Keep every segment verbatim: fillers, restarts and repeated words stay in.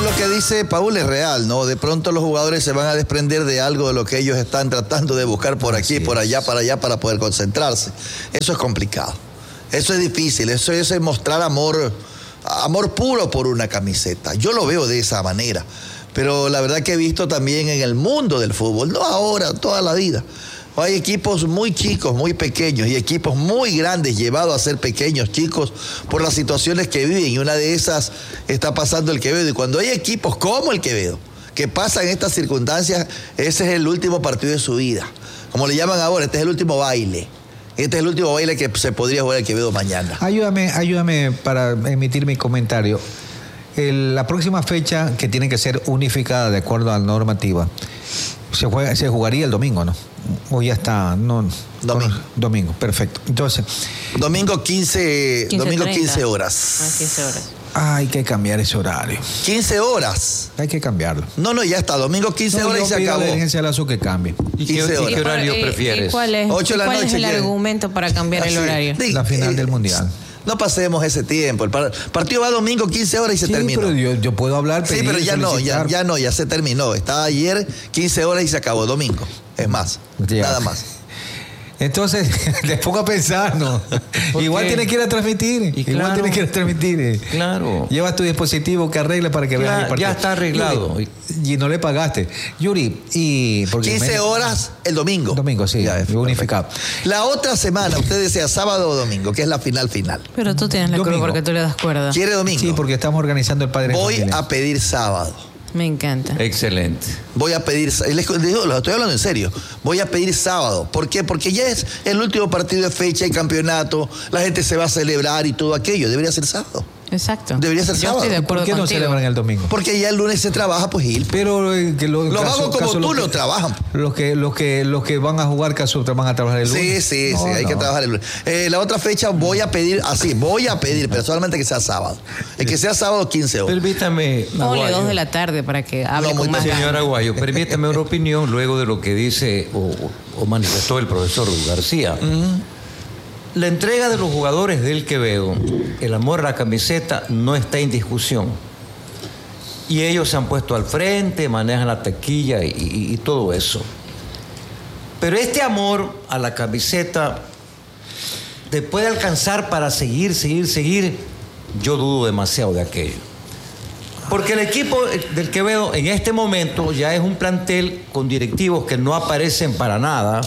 lo que dice Paul es real, ¿no? De pronto los jugadores se van a desprender de algo de lo que ellos están tratando de buscar por aquí, por allá, para allá, para poder concentrarse. Eso es complicado. Eso es difícil. Eso es mostrar amor, amor puro por una camiseta. Yo lo veo de esa manera. Pero la verdad que he visto también en el mundo del fútbol, no ahora, toda la vida. Hay equipos muy chicos, muy pequeños y equipos muy grandes llevados a ser pequeños, chicos, por las situaciones que viven. Y una de esas está pasando el Quevedo. Y cuando hay equipos como el Quevedo, que pasan estas circunstancias, ese es el último partido de su vida. Como le llaman ahora, este es el último baile. Este es el último baile que se podría jugar el Quevedo mañana. Ayúdame, ayúdame para emitir mi comentario. El, la próxima fecha, que tiene que ser unificada de acuerdo a la normativa, se, juega, se jugaría el domingo, ¿no? O ya está, no. Domingo. Domingo, perfecto. Entonces. Domingo quince, quince domingo treinta. quince horas. Ah, quince horas. Ah, hay que cambiar ese horario. quince horas. Hay que cambiarlo. No, no, ya está. Domingo quince no, horas y se pido acabó. a la dirigencia de la S U que cambie. ¿Y qué, quince y qué horas. horario ¿Y- prefieres? ¿Y cuál es, ocho de la cuál noche es el ya. argumento para cambiar el Así. horario? Sí, La final eh, del Mundial. No pasemos ese tiempo. El par- partido va domingo quince horas y se Sí, terminó. pero yo, yo puedo hablar, Sí, pedir, pero ya no, ya, solicitar. ya no, ya se terminó. Estaba ayer quince horas y se acabó domingo. Es más, Ya. nada más. Entonces, te pongo a pensar, ¿no? Igual qué? tienes que ir a transmitir. Y Igual claro. tienes que ir a transmitir. Claro. Llevas tu dispositivo que arregle para que veas Ya- el partido. ya está arreglado. Yuri, y no le pagaste. Yuri, y... porque quince me- horas el domingo. Domingo, sí, Ya, es unificado. perfecto. La otra semana, usted desea sábado o domingo, que es la final final. Pero tú tienes la cruz Domingo. porque tú le das cuerda. ¿Quiere domingo? Sí, porque estamos organizando el Padre de Voy Familia. a pedir sábado. Me encanta. Excelente. Voy a pedir, les, les digo, lo estoy hablando en serio, voy a pedir sábado. ¿Por qué? Porque ya es el último partido de fecha y campeonato, la gente se va a celebrar y todo aquello, debería ser sábado. Exacto. Debería ser Yo sábado. estoy de acuerdo ¿Por qué no contigo. celebran el domingo? Porque ya el lunes se trabaja, pues ir. Pero eh, que lo, Los caso- vagos como caso tú los lo que- trabajan. Los que, los que, los que van a jugar caso van a trabajar el Sí, lunes. sí, No, sí, hay no. que trabajar el lunes. Eh, la otra fecha voy a pedir, así, voy a pedir, pero solamente que sea sábado. El que sea sábado quince horas. Permítame, Ponle Aguayo. dos de la tarde para que hable No, muy con más bien. Señor ganas. Aguayo, permítame una opinión luego de lo que dice o, o manifestó el profesor García. La entrega de los jugadores del Quevedo, el amor a la camiseta, no está en discusión. Y ellos se han puesto al frente, manejan la taquilla y, y- y todo eso. Pero este amor a la camiseta te puede alcanzar para seguir, seguir, seguir. Yo dudo demasiado de aquello. Porque el equipo del Quevedo en este momento ya es un plantel con directivos que no aparecen para nada,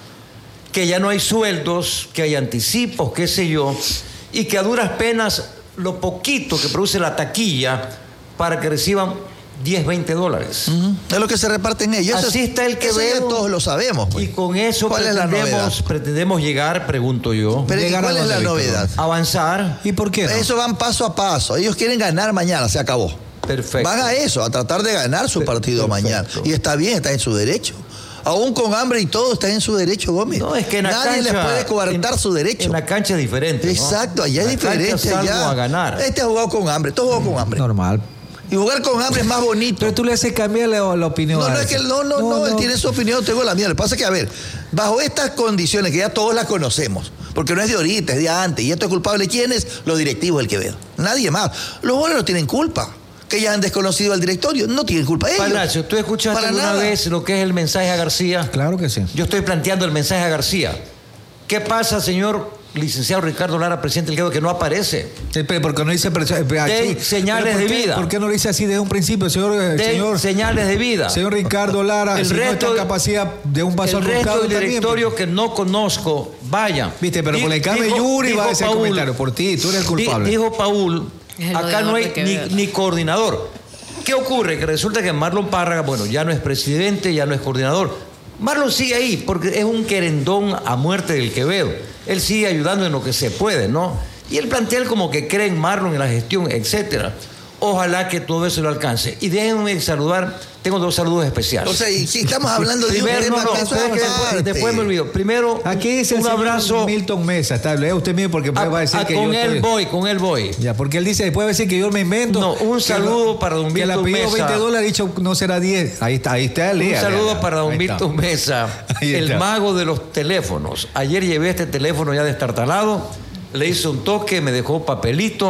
que ya no hay sueldos, que hay anticipos, qué sé yo, y que a duras penas lo poquito que produce la taquilla para que reciban diez, veinte dólares. Ujú. Es lo que se reparten ellos. Eso Así es- está el eso ya Quevedo. todos lo sabemos. Pues. Y con eso ¿Cuál es la novedad? pretendemos, pretendemos llegar, pregunto yo, Pero ¿y Llegar a ¿cuál es dónde, la Víctor? novedad? avanzar. ¿Y por qué no? Eso van paso a paso. Ellos quieren ganar mañana, se acabó. Perfecto. Van a eso, a tratar de ganar su partido perfecto. mañana. Y está bien, está en su derecho. Aún con hambre y todo, está en su derecho, Gómez. No, es que en la Nadie cancha, les puede coartar en- su derecho. En la cancha es diferente, ¿no? Exacto, allá es En la cancha diferente. salgo Allá. a ganar. Este ha jugado con hambre, todo jugó con hambre. Normal. Y jugar con hambre es más bonito. Pero tú le haces cambiar la, la opinión. No, a no, es ese. que no, no, no, él tiene su opinión, tengo la mía. Lo que pasa es que, a ver, bajo estas condiciones que ya todos las conocemos, porque no es de ahorita, es de antes, y esto es culpable, ¿quién es? Los directivos del Quevedo. Nadie más. Los jugadores no tienen culpa. Que ya han desconocido al directorio, no tienen culpa ellos. Palacio, ¿tú escuchaste Para alguna nada. vez lo que es el mensaje a García? Claro que sí. Yo estoy planteando el mensaje a García. ¿Qué pasa, señor licenciado Ricardo Lara, presidente del Quevedo, que no aparece? Eh, pero ¿por qué no dice pero- eh, aquí? Den señales Pero ¿por de qué- vida. ¿Por qué no lo dice así desde un principio, señor? eh, Den señor, señales de vida. señor Ricardo Lara, El si no está resto en de- capacidad de un paso el al resto costado del también, directorio porque- que no conozco, vayan. Viste, pero Di- con el cambio dijo- Yuri va a dijo ese Paul- comentario por ti, tú eres el di- culpable. Dijo Paul, Es el acá no odiador hay de Quevedo. ni, ni coordinador. ¿Qué ocurre? Que resulta que Marlon Párraga, bueno, ya no es presidente, ya no es coordinador. Marlon sigue ahí porque es un querendón a muerte del Quevedo. Él sigue ayudando en lo que se puede, ¿no? Y el plantel como que cree en Marlon, en la gestión, etcétera. Ojalá que todo eso lo alcance. Y déjenme saludar, tengo dos saludos especiales. O sea, y si estamos hablando de un Primero, tema no, no, que eso es espera que después, aparte. después me olvido. Primero, Aquí dice el un señor abrazo. Milton Mesa, está, lea usted mismo porque después a- va a decir a- que con yo él estoy- voy, con él voy. Ya, porque él dice, después va a decir que yo me invento. No, un que saludo lo- para don Que le Milton pidió Mesa. veinte dólares, ha dicho no será diez. Ahí está, ahí está. Un lea, saludo lea. para don Ahí está. Milton Mesa, Ahí el está. mago de los teléfonos. Ayer llevé este teléfono ya destartalado, le hice un toque, me dejó papelito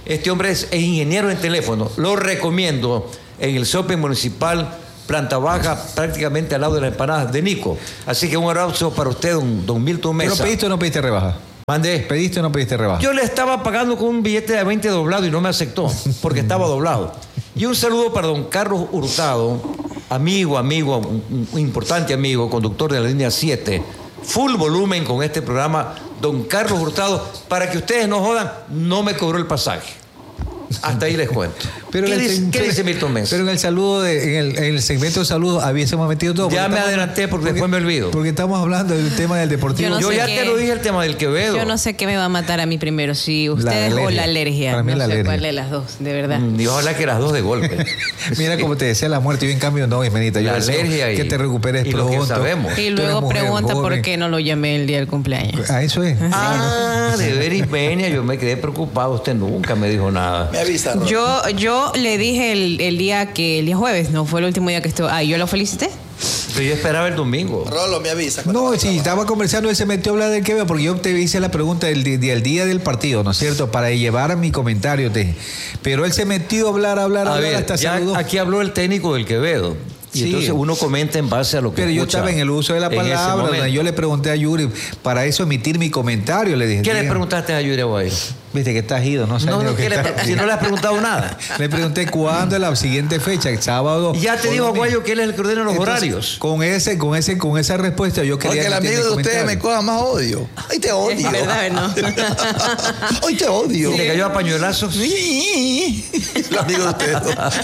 Este hombre es, es ingeniero en teléfono. Lo recomiendo en el shopping municipal, planta baja, prácticamente al lado de las empanadas de Nico. Así que un abrazo para usted, don, don Milton Mesa. ¿Pero pediste o no pediste rebaja? Mandé. ¿Pediste o no pediste rebaja? Yo le estaba pagando con un billete de veinte doblado y no me aceptó, porque estaba doblado. Y un saludo para don Carlos Hurtado, amigo, amigo, un, un importante amigo, conductor de la línea siete. Full volumen con este programa, don Carlos Hurtado, para que ustedes no jodan, no me cobró el pasaje. Hasta ahí les cuento. Pero ¿Qué, el, dice, ¿qué pero, dice Milton Mesa? Pero en el saludo, de, en, el, en el segmento de saludos, hubiésemos metido todo. Ya me estamos, adelanté porque, porque después me olvido. Porque estamos hablando del tema del Deportivo. Yo, no Yo sé ya qué, te lo dije el tema del Quevedo. Yo no sé qué me va a matar a mí primero, si ustedes la o la alergia. Para mí no la sé alergia. cuál de las dos, de verdad. Mm, y ojalá que las dos de golpe. Mira como te decía la muerte, yo en cambio no, Ismenita. Yo La deseo alergia y- que te recuperes y lo que pronto. sabemos. Y Tú luego eres mujer pregunta por joven. qué no lo llamé el día del cumpleaños. A eso es. Ah, de ver Ismenia, yo me quedé preocupado. Usted nunca me dijo nada. Me avisa, Ron. Yo, yo le dije el, el día que, el día jueves, no fue el último día que estuvo. Ah, yo lo felicité. Pero yo esperaba el domingo. Rolo, me avisa. No, sí, estaba conversando, él se metió a hablar del Quevedo, porque yo te hice la pregunta del, di- del día del partido, ¿no es cierto? Para llevar a mi comentario, te, pero él se metió a hablar, a hablar, a A hablar, ver, hasta ya saludó. aquí habló el técnico del Quevedo. Y Sí. entonces uno comenta en base a lo que Pero yo escucha estaba en el uso de la en ese palabra, momento. donde yo le pregunté a Yuri, para eso emitir mi comentario, le dije. ¿Qué le "Diga, preguntaste a Yuri Aguay? Viste que estás ido, no sabes No, ni no, lo que ¿qué le estás- pre- si no le has preguntado nada. Le pregunté cuándo es la siguiente fecha, el sábado. Ya te o dijo domingo. Aguayo que él es el que ordena los Entonces, horarios. Con ese, con ese, con esa respuesta yo quería Porque el emitir amigo mi de ustedes me comentario. coja más odio. Ay, te odio. Es verdad, ¿no? Ay, te odio. ¿Y le cayó a pañuelazos? Sí. El amigo de ustedes.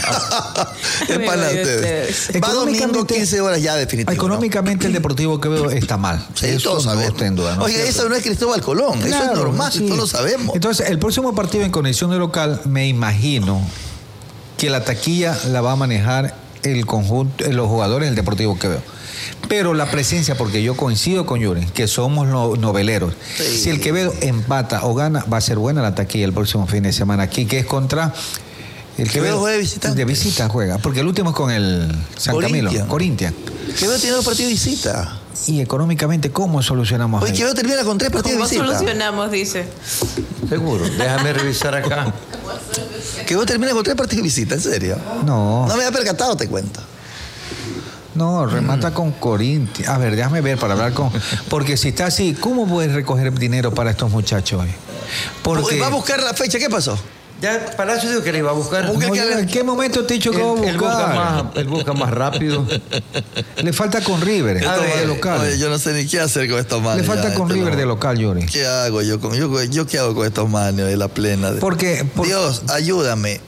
Es Amigo para de ustedes. ustedes. Va domingo Económicamente- quince horas ya, definitivamente. Económicamente el Deportivo Quevedo está mal. Sí, Eso todos no sabemos. está en duda, ¿no? Oye, ¿Cierto? eso no es Cristóbal Colón. eso es Claro, normal, sí. todos lo sabemos. Entonces, el próximo partido en conexión de local, me imagino que la taquilla la va a manejar el conjunto, eh, los jugadores del Deportivo Quevedo. Pero la presencia, porque yo coincido con Yuri, que somos no- noveleros. Sí. Si el Quevedo empata o gana, va a ser buena la taquilla el próximo fin de semana aquí, que es contra el Quevedo juega de visitante. De visita juega, porque el último es con el San Camilo, Corinthians. Corinthians. Quevedo tiene dos partidos de visita. Y económicamente, ¿cómo solucionamos Oye, ahí? Quevedo termina con tres partidos de ¿Cómo visita. solucionamos? Dice. Seguro. Déjame revisar acá. Quevedo termina con tres partidos de visita, en serio. No. No me había percatado, te cuento. No, remata con Corinthians. A ver, déjame ver para hablar con... Porque si está así, ¿cómo puedes recoger dinero para estos muchachos hoy? Porque... Uy, va a buscar la fecha, ¿qué pasó? Ya Palacio dijo que le iba a buscar. Busca- Oye, ¿en qué momento te he dicho que va a Él, él busca buscar? más, él busca más rápido. Le falta con River A de ver, local. Oye, yo no sé ni qué hacer con estos manes. Le falta ya, con este River no. de local, Yuri. ¿Qué hago yo con yo, yo qué hago con estos manes de la plena? de- Porque... por- Dios, ayúdame.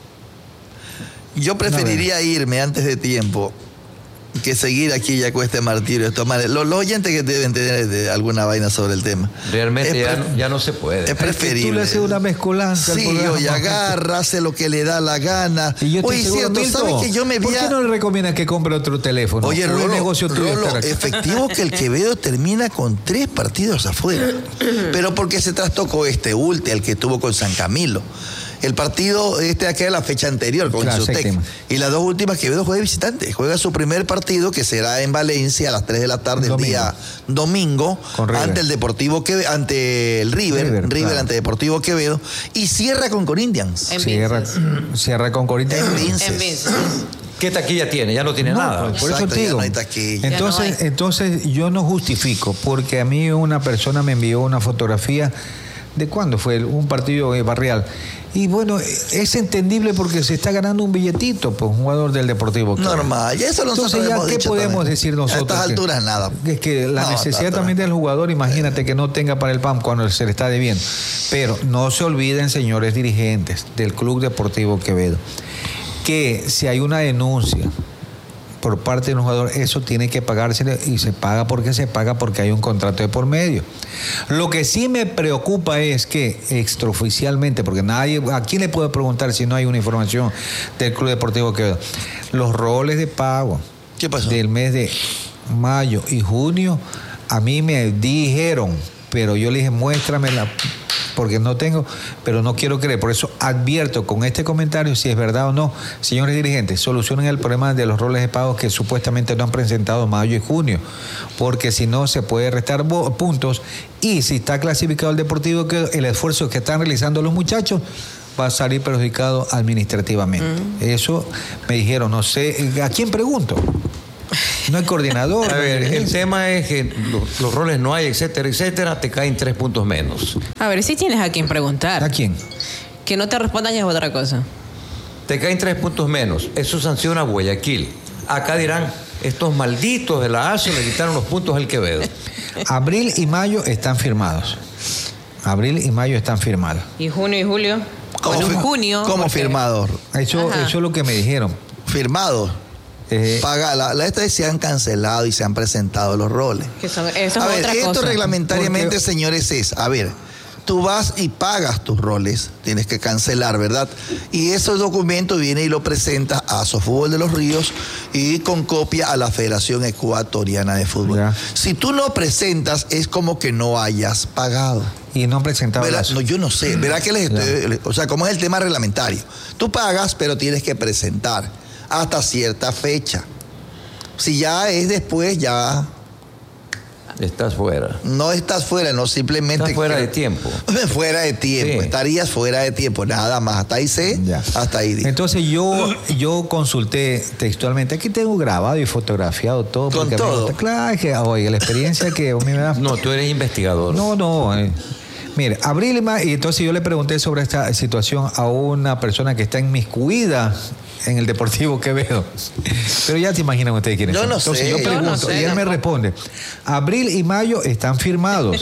Yo preferiría irme antes de tiempo que seguir aquí ya con este martirio. Estos manes. Los, los oyentes que deben tener de alguna vaina sobre el tema. Realmente Es ya, pre- no- ya no se puede. Es Tú le preferible. haces una mezcolanza al Sí, programa. oye, agarra, hace lo que le da la gana. Y yo estoy Oye, seguro, cierto, Milton, ¿sabes que yo me vi ¿por qué a- no le recomiendas que compre otro teléfono? Oye, ¿O el Rolo, negocio tuyo Rolo, estará aquí? efectivo que el Quevedo termina con tres partidos afuera. Pero porque se trastocó este último, el que tuvo con San Camilo. El partido este de aquella la fecha anterior con Claro, Isotec. séptima. Y las dos últimas Quevedo juega de visitante. Juega su primer partido que será en Valencia a las tres de la tarde el Domingo. día domingo Con River. ante el Deportivo Quevedo, ante el River, River, River, claro. ante Deportivo Quevedo y cierra con Corinthians. En Cierra, Vinces. cierra con Corinthians. En Vinces. En Vinces. ¿Qué taquilla tiene? Ya no tiene No, nada. Por eso Exacto, te ya digo. no hay taquilla. Entonces, Ya no hay. entonces yo no justifico, porque a mí una persona me envió una fotografía de cuándo fue un partido eh, barrial. Y bueno, es entendible porque se está ganando un billetito, pues, un jugador del Deportivo. Quevedo. Normal, y eso nosotros Entonces, ya, hemos ¿qué dicho podemos también. decir nosotros? A estas Que- alturas nada. Es que la No, necesidad está- también del jugador, imagínate que no tenga para el P A M cuando se le está debiendo. Pero no se olviden, señores dirigentes del Club Deportivo Quevedo, que si hay una denuncia por parte de un jugador, eso tiene que pagársele y se paga porque se paga porque hay un contrato de por medio. Lo que sí me preocupa es que extraoficialmente, porque nadie, ¿a quién le puedo preguntar si no hay una información del Club Deportivo Quevedo? Los roles de pago ¿Qué pasó? del mes de mayo y junio, a mí me dijeron, pero yo le dije, muéstramela, porque no tengo, pero no quiero creer. Por eso advierto con este comentario si es verdad o no. Señores dirigentes, solucionen el problema de los roles de pago que supuestamente no han presentado mayo y junio, porque si no se puede restar bo- puntos y si está clasificado el Deportivo, que el esfuerzo que están realizando los muchachos va a salir perjudicado administrativamente. Mm. Eso me dijeron, no sé, ¿a quién pregunto? No hay coordinador. A ver, el tema es que los, los roles no hay, etcétera, etcétera, te caen tres puntos menos. A ver, si tienes a quién preguntar. ¿A quién? Que no te respondan es otra cosa. Te caen tres puntos menos. Eso sanciona a Guayaquil. Acá dirán, estos malditos de la A S O le quitaron los puntos al Quevedo. Abril y mayo están firmados. Abril y mayo están firmados. ¿Y junio y julio? ¿Cómo, bueno, fi- junio. ¿Cómo porque... firmador? Eso, eso es lo que me dijeron. Firmado. Eh, Paga, la, la esta vez se han cancelado y se han presentado los roles. Que son, eso a es ver, otra esto cosa. reglamentariamente, Porque... señores, es, a ver, tú vas y pagas tus roles, tienes que cancelar, ¿verdad? Y ese documento viene y lo presenta a Sofútbol de los Ríos y con copia a la Federación Ecuatoriana de Fútbol. Ya. Si tú no presentas, es como que no hayas pagado. Y no han presentado ¿Verdad? las... No, yo no sé, ¿verdad que les estoy, o sea, ¿cómo es el tema reglamentario? Tú pagas, pero tienes que presentar hasta cierta fecha. Si ya es después, ya... Estás fuera. No estás fuera, no simplemente... Estás fuera que- de tiempo. Fuera de tiempo, Sí. estarías fuera de tiempo, nada más. Hasta ahí sé, Ya. hasta ahí digo. Entonces yo, yo consulté textualmente, aquí tengo grabado y fotografiado todo. ¿Con porque a mí me todo? gusta- Claro, es que, oye, la experiencia que a mí me da... No, tú eres investigador. No, no. eh. Mire, abril y mayo, y entonces yo le pregunté sobre esta situación a una persona que está inmiscuida en el Deportivo Quevedo. Pero ya se imaginan ustedes quiénes Yo son. no Entonces sé. yo Yo pregunto no sé, y él me tampoco. responde, abril y mayo están firmados.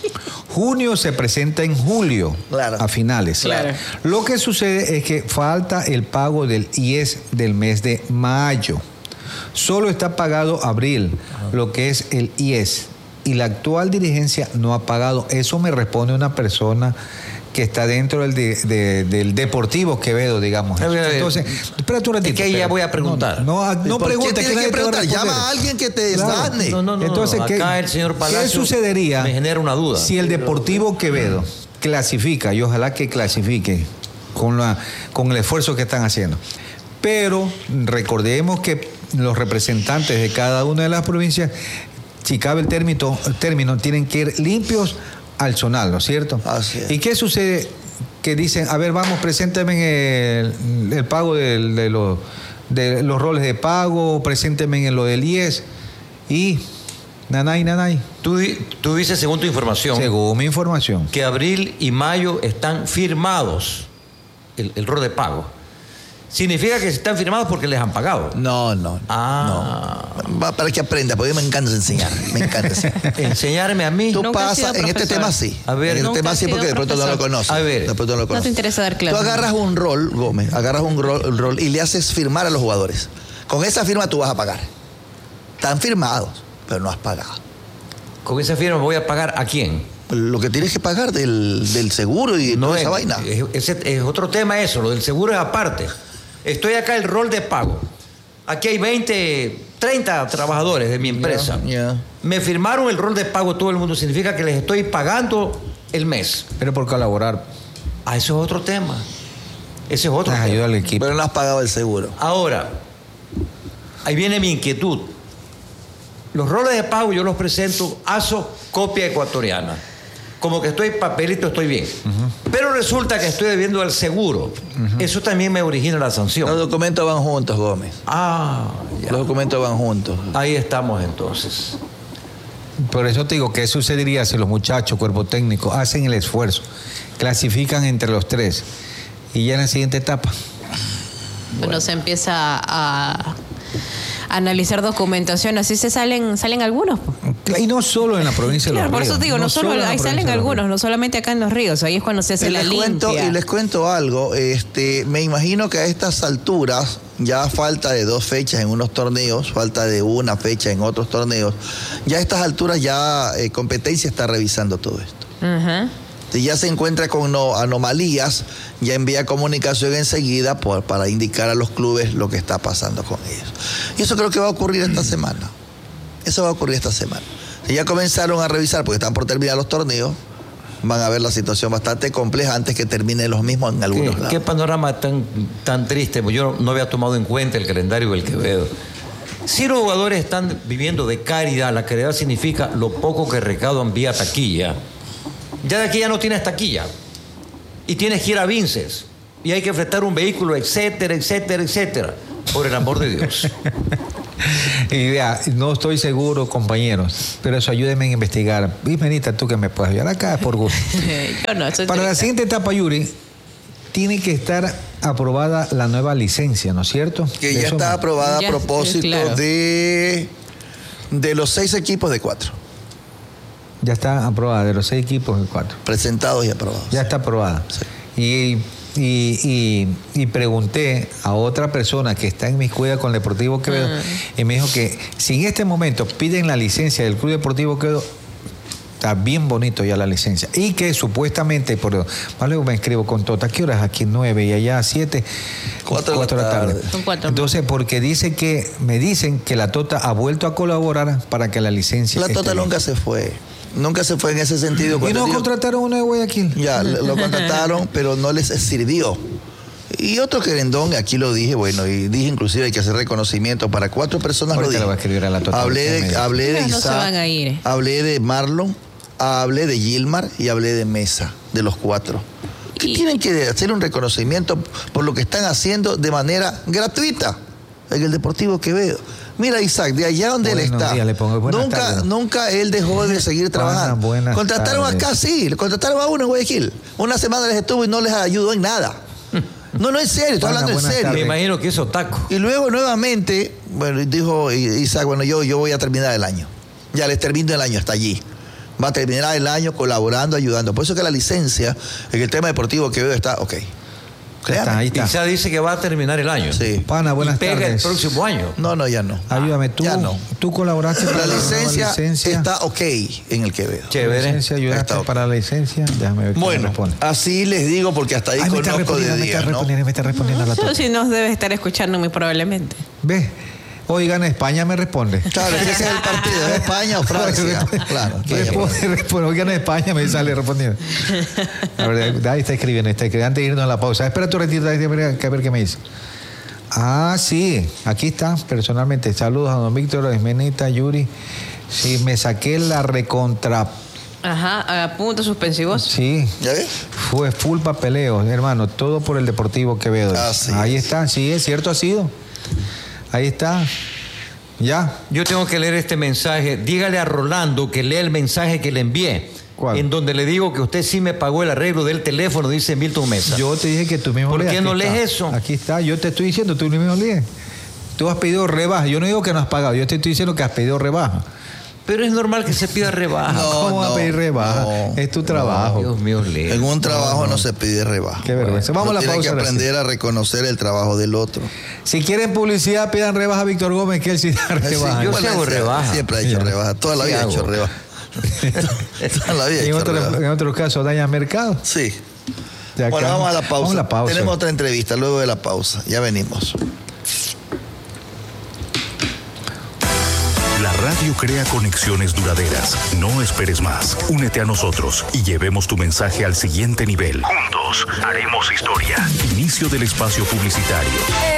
Junio se presenta en julio, Claro. a finales. Claro. Lo que sucede es que falta el pago del I E S del mes de mayo. Solo está pagado abril, lo que es el I E S. Y la actual dirigencia no ha pagado. Eso me responde una persona que está dentro del, de- de- del Deportivo Quevedo, digamos. A ver, a ver. Entonces, espérate un ratito. Es que ahí ya espera. voy a preguntar. No, no, no ¿Por qué pregunte. tienes nadie que te va a preguntar? responder. Llama a alguien que te Claro. desgane. No, no, no. Entonces, no. ¿qué, Acá el señor Palacio ¿qué sucedería me genera una duda. si el Deportivo Quevedo clasifica, y ojalá que clasifique con, la, con el esfuerzo que están haciendo? Pero recordemos que los representantes de cada una de las provincias, si cabe el término, el término tienen que ir limpios al zonal, ¿no es cierto? Así es. ¿Y qué sucede? Que dicen, a ver, vamos, presénteme el, el pago del- de, los, de los roles de pago, presénteme en lo del I E S y nanay, nanay. Tú, di- tú dices, según tu información, Según mi información. que abril y mayo están firmados el, el rol de pago. Significa que están firmados porque les han pagado. No, no. Ah. no. Va para que aprenda, porque a mí me encanta enseñar. Me encanta enseñar. Enseñarme a mí. Tú Nunca has pasas, sido en este profesor. tema sí. A ver, en este nunca tema has sí, sido porque de pronto no lo profesor. conoces. A ver. De pronto no lo No te conoces. interesa dar Tú clases. agarras un rol, Gómez, agarras un rol, un rol y le haces firmar a los jugadores. Con esa firma tú vas a pagar. Están firmados, pero no has pagado. Con esa firma voy a pagar a quién. Lo que tienes que pagar del, del seguro y No toda es, esa vaina. es, ese es otro tema eso, lo del seguro es aparte. Estoy acá el rol de pago. Aquí hay veinte, treinta trabajadores de mi empresa. Ya. Me firmaron el rol de pago todo el mundo. Significa que les estoy pagando el mes. Pero por colaborar, Ah, eso es otro tema. Ese es otro les tema. ayuda al equipo. Pero no has pagado el seguro. Ahora, ahí viene mi inquietud. Los roles de pago yo los presento A S O, copia ecuatoriana. Como que estoy papelito, estoy bien. Pero resulta que estoy debiendo al seguro. Eso también me origina la Los sanción. documentos van juntos, Gómez. Ah, ya. Los documentos van juntos. Ahí estamos entonces. Por eso te digo, ¿qué sucedería si los muchachos, cuerpo técnico, hacen el esfuerzo, clasifican entre los tres y ya en la siguiente etapa? Bueno, se empieza a analizar documentación, así se salen salen algunos. Y no solo en la provincia de Claro, Los por Ríos. eso digo, no, solo, en la ahí provincia salen de Los algunos, Ríos. no solamente acá en Los Ríos, ahí es cuando se hace Y la les, cuento, limpia. y les cuento algo, este, me imagino que a estas alturas, ya falta de dos fechas en unos torneos, falta de una fecha en otros torneos, ya a estas alturas ya eh, competencia está revisando todo esto. Ujú. Si ya se encuentra con no- anomalías, ya envía comunicación enseguida por- para indicar a los clubes lo que está pasando con ellos. Y eso creo que va a ocurrir esta semana. Eso va a ocurrir esta semana. Si ya comenzaron a revisar, porque están por terminar los torneos, van a ver la situación bastante compleja antes que terminen los mismos en algunos ¿Qué, lados. qué panorama tan, tan triste? Pues yo no había tomado en cuenta el calendario del Quevedo. Si los jugadores están viviendo de caridad, la caridad significa lo poco que recaudan vía taquilla. Ya de aquí ya no tienes taquilla. Y tienes que ir a Vinces. y hay que prestar un vehículo, etcétera, etcétera, etcétera. Por el amor de Dios. Y vea, no estoy seguro, compañeros, pero eso ayúdenme a investigar. Ismenita, tú que me puedes ayudar acá por gusto. Yo no, soy Para la directa. siguiente etapa, Yuri, tiene que estar aprobada la nueva licencia, ¿no es cierto? Que De ya eso está me- aprobada Ya, a propósito claro. de, de los seis equipos de cuatro. Ya está aprobada, de los seis equipos, el cuatro. Presentados y aprobados. Ya está aprobada. Y, y, y, y pregunté a otra persona que está en mis cuidas con el Deportivo Quevedo y me dijo que si en este momento piden la licencia del Club Deportivo Quevedo, está bien bonito ya la licencia. Y que supuestamente, por luego me escribo con Tota, ¿qué horas aquí? Nueve y allá siete. Cuatro de la tarde. Son cuatro. Entonces, porque dice que, me dicen que la Tota ha vuelto a colaborar para que la licencia La esté Tota bien. nunca se fue. Nunca se fue en ese sentido. Y Cuando no digo- contrataron uno de Guayaquil. Ya, lo lo contrataron, pero no les sirvió. Y otro querendón, aquí lo dije, bueno, y dije inclusive hay que hacer reconocimiento para cuatro personas. Ahorita lo dije. le voy a escribir a la Tota. Hablé de, Ahorita me- hablé de Ellas no se Isaac, van a ir. hablé de Marlon, hablé de Gilmar y hablé de Mesa, de los cuatro. Que Y- tienen que hacer un reconocimiento por lo que están haciendo de manera gratuita en el Deportivo Quevedo. Mira, Isaac, de allá donde él Buenos está, días, le pongo. Buenas nunca, tardes. nunca él dejó de seguir trabajando. buenas Contrataron tardes. acá, sí, le contrataron a uno en Guayaquil. Una semana les estuvo y no les ayudó en nada. No, no, en serio, estoy Buenas, hablando en buenas serio. Me tardes. imagino que eso taco. Y luego nuevamente, bueno, dijo Isaac, bueno, yo, yo voy a terminar el año. Ya les termino el año, hasta allí. Va a terminar el año colaborando, ayudando. Por eso que la licencia en el tema deportivo que veo está, ok. Ya está, ahí está. Quizá dice que va a terminar el año. Sí. Pana, buenas y pega tardes. el próximo año. No, no, ya no. Ayúdame, tú, Ya no. tú colaboraste para La nueva licencia, licencia. está ok en el Quevedo. Chévere. Licencia, ayudaste Está ok. para la licencia. Déjame ver qué me Bueno, responde. así les digo porque hasta ahí Ay, me está conozco de respondiendo, me está día, ¿no? respondiendo, me está respondiendo la Eso Tota. sí nos debe estar escuchando muy probablemente. ¿Ves? Hoy gana España, me responde. Claro, ese es el partido, ¿es España o Francia? Claro. Responde, responde. Hoy gana España, me sale respondiendo. A ver, ahí está escribiendo, está escribiendo. Antes de irnos a la pausa. Espera tu ratito, a ver, a ver qué me dice. Ah, sí, aquí está, personalmente. Saludos a don Víctor, Ismenita, Yuri. Sí, me saqué la recontra. Ajá, a puntos suspensivos. Sí, ¿Ya ves? fue full papeleo, hermano. Todo por el Deportivo Quevedo. Así Ahí es. está, sí, es cierto, ha sido. Ahí está. Ya. Yo tengo que leer este mensaje. Dígale a Rolando que lea el mensaje que le envié. ¿Cuál? En donde le digo que usted sí me pagó el arreglo del teléfono, dice Milton Mesa. Yo te dije que tú mismo ¿Por lees, qué aquí no está. lees eso? Aquí está, yo te estoy diciendo, tú mismo lees. Tú has pedido rebaja. Yo no digo que no has pagado, yo te estoy diciendo que has pedido rebaja. Pero es normal que se pida rebaja. No, ¿Cómo vas a no, pedir rebaja? no. Es tu trabajo. Dios mío, lee. En un trabajo no, se pide rebaja. Qué vergüenza. Vamos a la Tienen pausa. que ahora sí. aprender a reconocer el trabajo del otro. Si quieren publicidad, pidan rebaja a Víctor Gómez, que él sí da rebaja. yo sí hago siempre- rebaja. Siempre ha hecho Ya. rebaja. Toda la Sí vida ha hago. hecho rebaja. Toda la vida ha en, hecho otro, rebaja. en otros casos, daña mercado. Sí. Ya Bueno, acá- vamos a la pausa. Vamos a la pausa. Tenemos otra entrevista luego de la pausa. Ya venimos. La radio crea conexiones duraderas. No esperes más. Únete a nosotros y llevemos tu mensaje al siguiente nivel. Juntos haremos historia. Inicio del espacio publicitario.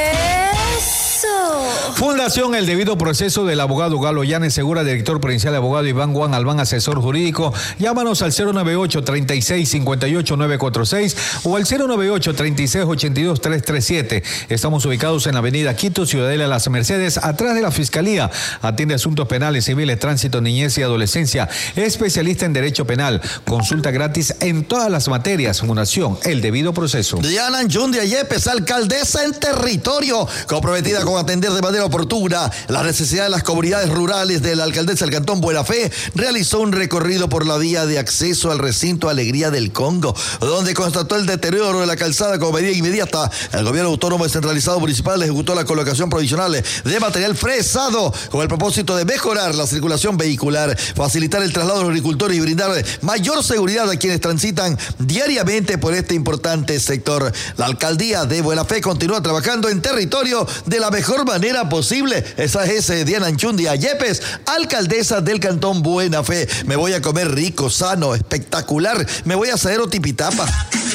Fundación El Debido Proceso del abogado Galo Llanes Segura, director provincial de abogado Iván Juan Albán, asesor jurídico. Llámanos al cero noventa y ocho, treinta y seis, cincuenta y ocho, novecientos cuarenta y seis o al cero noventa y ocho, treinta y seis, ochenta y dos, trescientos treinta y siete. Estamos ubicados en la avenida Quito, Ciudadela Las Mercedes, atrás de la Fiscalía. Atiende asuntos penales, civiles, tránsito, niñez y adolescencia. Especialista en derecho penal. Consulta gratis en todas las materias. Fundación El Debido Proceso. Diana Yundia Yepes, alcaldesa en territorio, comprometida con atender de manera oportuna las necesidades de las comunidades rurales de la alcaldesa del Cantón Buena Fe, realizó un recorrido por la vía de acceso al recinto Alegría del Congo, donde constató el deterioro de la calzada como medida inmediata. El gobierno autónomo descentralizado municipal ejecutó la colocación provisional de material fresado con el propósito de mejorar la circulación vehicular, facilitar el traslado de los agricultores y brindar mayor seguridad a quienes transitan diariamente por este importante sector. La alcaldía de Buena Fe continúa trabajando en territorio de la mejor manera posible. Esa es eh, Diana Anchundia Yepes, alcaldesa del Cantón Buena Fe. Me voy a comer rico, sano, espectacular. Me voy a Asadero Tipitapa.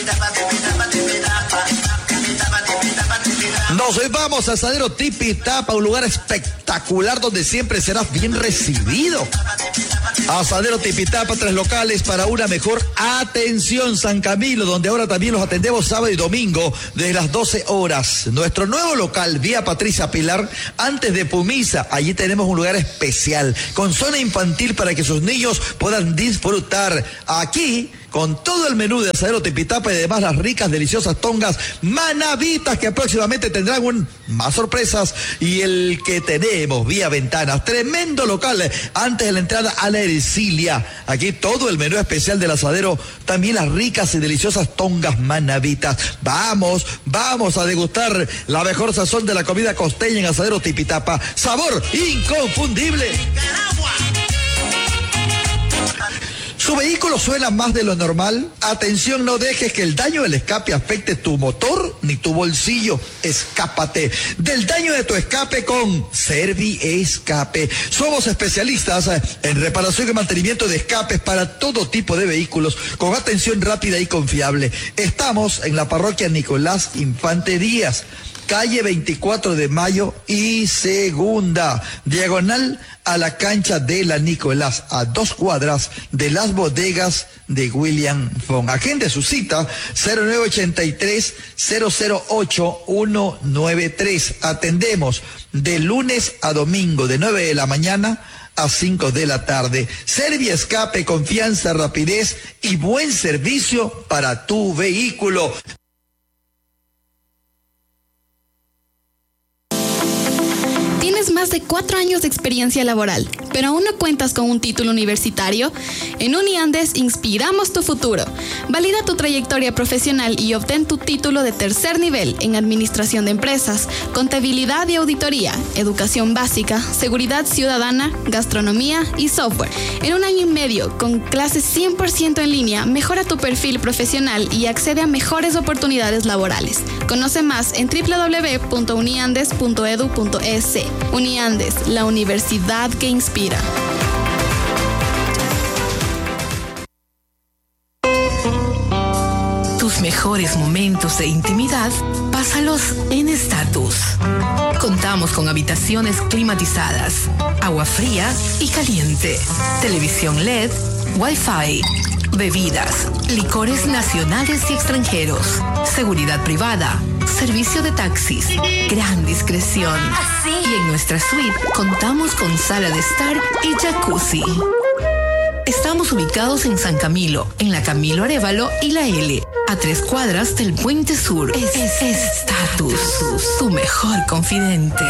Nos vamos a Asadero Tipitapa, un lugar espectacular donde siempre serás bien recibido. Asadero Tipitapa, tres locales para una mejor atención. San Camilo, donde ahora también los atendemos sábado y domingo desde las doce horas. Nuestro nuevo local, Vía Patricia Pilar, antes de Pumisa. Allí tenemos un lugar especial con zona infantil para que sus niños puedan disfrutar. Aquí, con todo el menú de Asadero Tipitapa y además las ricas, deliciosas tongas manavitas que próximamente tendrán un, más sorpresas. Y el que tenemos, Vía Ventanas, tremendo local antes de la entrada a la Ercilia. Aquí todo el menú especial del asadero, también las ricas y deliciosas tongas manavitas. Vamos, vamos a degustar la mejor sazón de la comida costeña en Asadero Tipitapa. Sabor inconfundible. ¿Tu vehículo suena más de lo normal? Atención, no dejes que el daño del escape afecte tu motor ni tu bolsillo. Escápate del daño de tu escape con Servi Escape. Somos especialistas en reparación y mantenimiento de escapes para todo tipo de vehículos con atención rápida y confiable. Estamos en la parroquia Nicolás Infante Díaz, calle veinticuatro de mayo y segunda, diagonal a la cancha de la Nicolás, a dos cuadras de las bodegas de William Fong. Agende su cita cero nueve ochenta y tres, cero cero ocho, uno nueve tres. Atendemos de lunes a domingo de nueve de la mañana a cinco de la tarde. Servi Escape, confianza, rapidez y buen servicio para tu vehículo. Tienes más de cuatro años de experiencia laboral, pero aún no cuentas con un título universitario. En Uniandes inspiramos tu futuro. Valida tu trayectoria profesional y obtén tu título de tercer nivel en Administración de Empresas, Contabilidad y Auditoría, Educación Básica, Seguridad Ciudadana, Gastronomía y Software. En un año y medio, con clases cien por ciento en línea, mejora tu perfil profesional y accede a mejores oportunidades laborales. Conoce más en doble u doble u doble u punto uniandes punto edu punto es. Uniandes, la universidad que inspira. Tus mejores momentos de intimidad, pásalos en Status. Contamos con habitaciones climatizadas, agua fría y caliente, televisión L E D, Wi-Fi, bebidas, licores nacionales y extranjeros, seguridad privada, servicio de taxis, gran discreción. Y en nuestra suite contamos con sala de estar y jacuzzi. Estamos ubicados en San Camilo, en la Camilo Arévalo y la L, a tres cuadras del Puente Sur. Es Status, tu mejor confidente.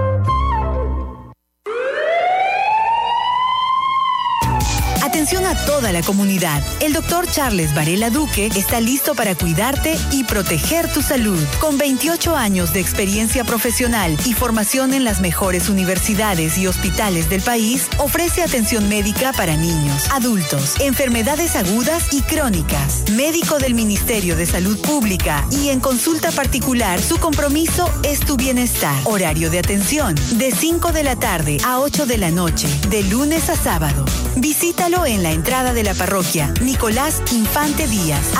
Atención a toda la comunidad. El doctor Charles Varela Duque está listo para cuidarte y proteger tu salud. Con veintiocho años de experiencia profesional y formación en las mejores universidades y hospitales del país, ofrece atención médica para niños, adultos, enfermedades agudas y crónicas. Médico del Ministerio de Salud Pública y en consulta particular, su compromiso es tu bienestar. Horario de atención de cinco de la tarde a ocho de la noche, de lunes a sábado. Visítalo en la entrada de la parroquia Nicolás Infante Díaz,